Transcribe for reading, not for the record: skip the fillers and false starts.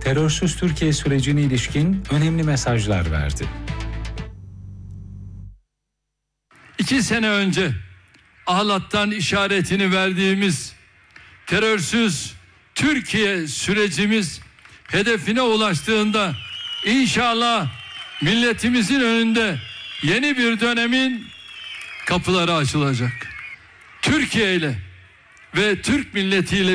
terörsüz Türkiye sürecine ilişkin önemli mesajlar verdi. 2 sene önce Ahlat'tan işaretini verdiğimiz terörsüz Türkiye sürecimiz hedefine ulaştığında inşallah milletimizin önünde yeni bir dönemin kapıları açılacak. Türkiye ile ve Türk milletiyle